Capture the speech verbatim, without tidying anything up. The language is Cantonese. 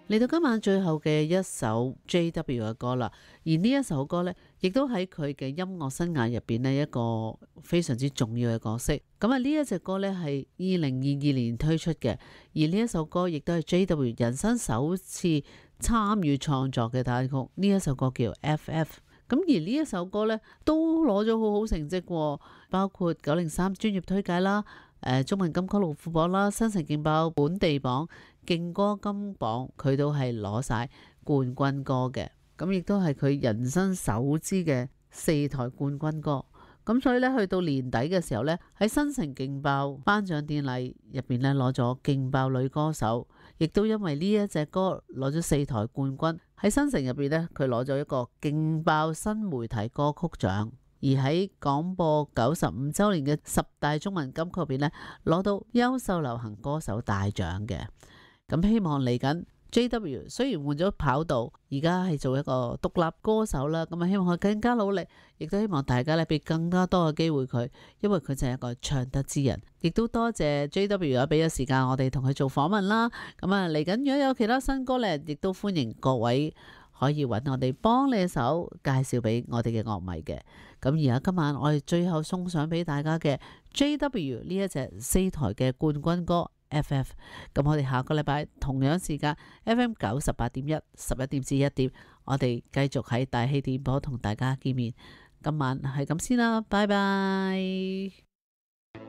嚟到今晚最後嘅一首 J W 嘅歌啦，而呢一首歌呢，亦都喺佢嘅音樂生涯入邊呢一個非常之重要嘅角色。咁啊，呢一隻歌呢係二零二二年推出嘅，而呢一首歌亦都係 J W 人生首次參與創作嘅單曲。呢一首歌叫 F F。咁而呢一首歌呢，都攞咗好好成績喎，包括九零三專業推介啦。誒中文金曲龍虎榜啦，新城勁爆本地榜、勁歌金榜，佢都係攞晒冠軍歌嘅。咁亦都係佢人生首支嘅四台冠軍歌。咁所以咧，去到年底嘅時候咧，喺新城勁爆頒獎典禮入邊咧，攞咗勁爆女歌手，亦都因為呢一隻歌攞咗四台冠軍。喺新城入邊咧，佢攞咗一個勁爆新媒體歌曲獎。而喺廣播九十五週年嘅十大中文金曲入邊呢，攞到優秀流行歌手大獎嘅。咁希望嚟緊 J W 雖然換咗跑道，而家係做一個獨立歌手啦。咁啊，希望佢更加努力，亦都希望大家咧俾更加多嘅機會佢，因為佢就係一個唱得之人。亦都多謝 J W 啊，俾咗時間我哋同佢做訪問啦。咁啊，嚟緊如果有其他新歌呢，亦都歡迎各位可以揾我哋幫你手介紹俾我哋嘅樂迷嘅。咁而家今晚我哋最後送上俾大家嘅 J W 呢一隻四台嘅冠軍歌 F F。咁我哋下個禮拜同樣時間 F M 九十八點一十一點至一點，我哋繼續喺大氣電波同大家見面。今晚係咁先啦，拜拜。